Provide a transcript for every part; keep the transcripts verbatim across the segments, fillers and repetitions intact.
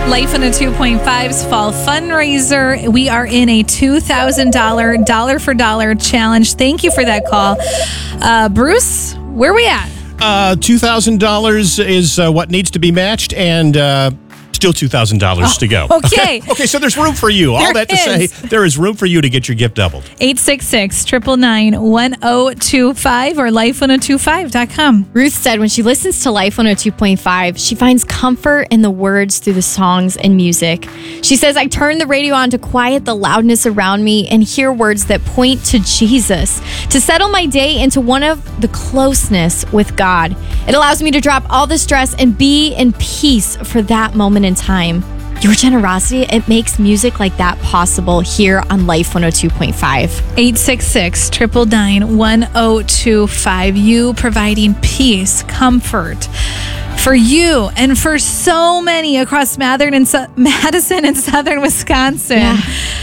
Life in a two point five's fall fundraiser. We are in a two thousand dollars dollar for dollar challenge. Thank you for that call. Uh, Bruce, where are we at? Uh, two thousand dollars is uh, what needs to be matched, and uh, still two thousand dollars Oh, to go. okay. Okay, so there's room for you. All There that to is. say, there is room for you to get your gift doubled. eight six six, nine nine nine, one oh two five or life one oh two five dot com. Ruth said when she listens to Life one oh two point five, she finds comfort in the words through the songs and music. She says, I turn the radio on to quiet the loudness around me and hear words that point to Jesus, to settle my day into one of the closeness with God. It allows me to drop all the stress and be in peace for that moment in time. Your generosity, it makes music like that possible here on Life one oh two point five. eight six six, nine nine nine, one oh two five. You providing peace, comfort for you and for so many across Madison and, Su- Madison and Southern Wisconsin. Yeah.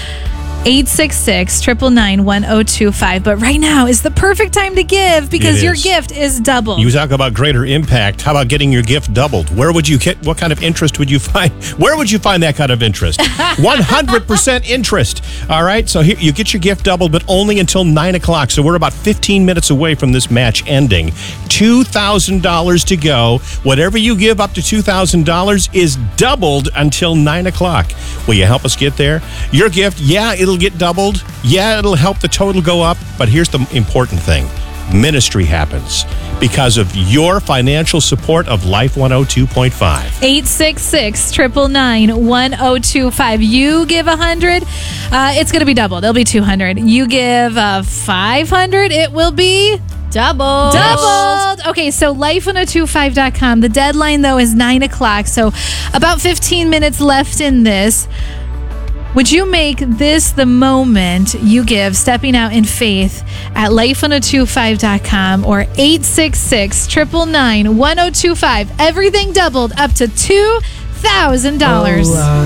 eight six six, nine nine nine, one oh two five. But right now is the perfect time to give because It your is. gift is doubled. You talk about greater impact. How about getting your gift doubled? Where would you get, what kind of interest would you find? Where would you find that kind of interest? one hundred percent interest. All right. So here you get your gift doubled, but only until nine o'clock. So we're about fifteen minutes away from this match ending. two thousand dollars to go. Whatever you give up to two thousand dollars is doubled until nine o'clock. Will you help us get there? Your gift, yeah, it'll get doubled. Yeah, it'll help the total go up. But here's the important thing. Ministry happens because of your financial support of Life one oh two point five. eight six six, nine nine nine, one oh two five. You give one hundred, uh, it's going to be doubled. It'll be two hundred. You give uh, five hundred, it will be Double. doubled. Okay, so life one oh two five dot com. The deadline, though, is nine o'clock. So about fifteen minutes left in this. Would you make this the moment you give stepping out in faith at life one oh two five dot com or eight six six, nine nine nine, one oh two five? Everything doubled up to two thousand dollars.